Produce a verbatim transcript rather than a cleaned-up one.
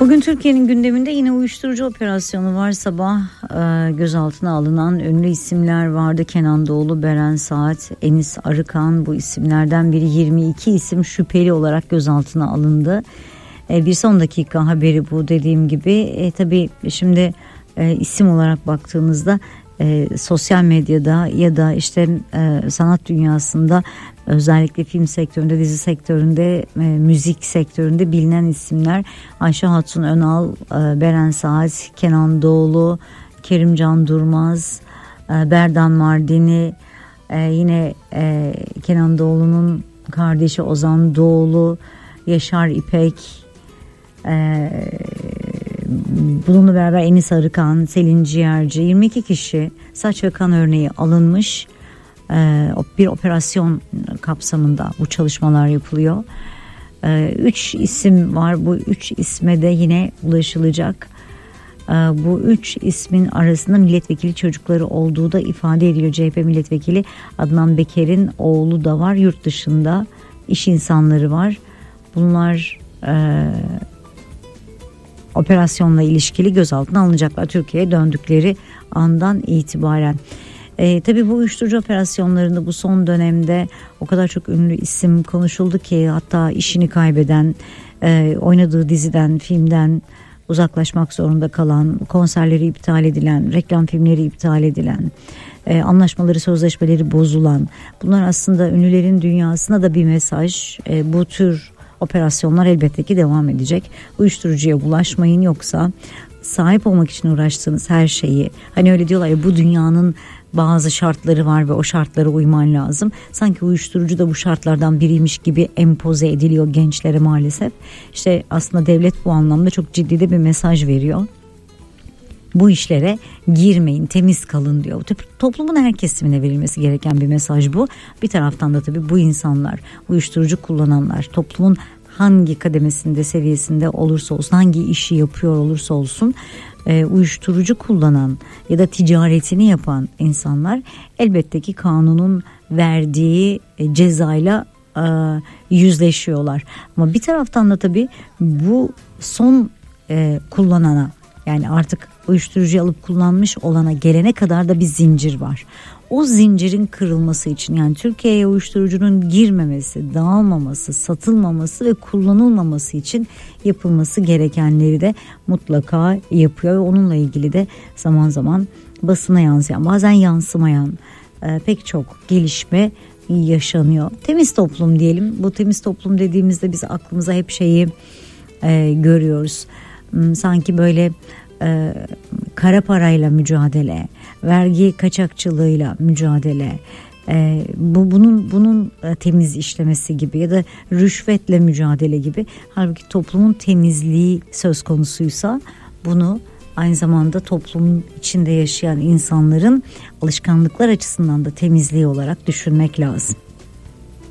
Bugün Türkiye'nin gündeminde yine uyuşturucu operasyonu var. Sabah e, gözaltına alınan ünlü isimler vardı. Kenan Doğulu, Beren Saat, Enis Arıkan, bu isimlerden biri. Yirmi iki isim şüpheli olarak gözaltına alındı. E, bir son dakika haberi bu, dediğim gibi. E, tabii şimdi e, isim olarak baktığımızda e, sosyal medyada ya da işte e, sanat dünyasında, özellikle film sektöründe, dizi sektöründe, e, müzik sektöründe bilinen isimler: Ayşe Hatun Önal, e, Beren Saat, Kenan Doğulu, Kerimcan Durmaz, e, Berdan Mardini, e, yine e, Kenan Doğulu'nun kardeşi Ozan Doğulu, Yaşar İpek, e, bununla beraber Enis Arıkan, Selin Ciğerci, yirmi iki kişi saç ve kan örneği alınmış. Bir operasyon kapsamında bu çalışmalar yapılıyor. Üç isim var. Bu üç isme de yine ulaşılacak. Bu üç ismin arasında milletvekili çocukları olduğu da ifade ediliyor. C H P milletvekili Adnan Beker'in oğlu da var. Yurt dışında iş insanları var. Bunlar e, operasyonla ilişkili gözaltına alınacaklar Türkiye'ye döndükleri andan itibaren. E, tabii bu uyuşturucu operasyonlarında bu son dönemde o kadar çok ünlü isim konuşuldu ki, hatta işini kaybeden, e, oynadığı diziden, filmden uzaklaşmak zorunda kalan, konserleri iptal edilen, reklam filmleri iptal edilen, e, anlaşmaları, sözleşmeleri bozulan, bunlar aslında ünlülerin dünyasına da bir mesaj. E, bu tür operasyonlar elbette ki devam edecek. Uyuşturucuya bulaşmayın, yoksa sahip olmak için uğraştığınız her şeyi, hani öyle diyorlar ya, bu dünyanın bazı şartları var ve o şartlara uyman lazım. Sanki uyuşturucu da bu şartlardan biriymiş gibi empoze ediliyor gençlere maalesef. İşte aslında devlet bu anlamda çok ciddi de bir mesaj veriyor. Bu işlere girmeyin, temiz kalın diyor. Toplumun her kesimine verilmesi gereken bir mesaj bu. Bir taraftan da tabii bu insanlar, uyuşturucu kullananlar, toplumun hangi kademesinde, seviyesinde olursa olsun, hangi işi yapıyor olursa olsun, e, uyuşturucu kullanan ya da ticaretini yapan insanlar elbette ki kanunun verdiği e, cezayla e, yüzleşiyorlar. Ama bir taraftan da tabii bu son e, kullanana, yani artık uyuşturucu alıp kullanmış olana gelene kadar da bir zincir var. O zincirin kırılması için, yani Türkiye'ye uyuşturucunun girmemesi, dağılmaması, satılmaması ve kullanılmaması için yapılması gerekenleri de mutlaka yapıyor. Onunla ilgili de zaman zaman basına yansıyan, bazen yansımayan e, pek çok gelişme yaşanıyor. Temiz toplum diyelim. Bu temiz toplum dediğimizde biz aklımıza hep şeyi e, görüyoruz. Sanki böyle e, kara parayla mücadele, vergi kaçakçılığıyla mücadele, e, bu bunun bunun temiz işlemesi gibi ya da rüşvetle mücadele gibi. Halbuki toplumun temizliği söz konusuysa bunu aynı zamanda toplumun içinde yaşayan insanların alışkanlıklar açısından da temizliği olarak düşünmek lazım.